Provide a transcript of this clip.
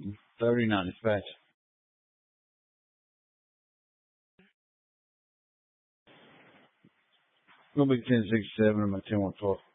39 dispatch. Gonna be 1067 and my 1014.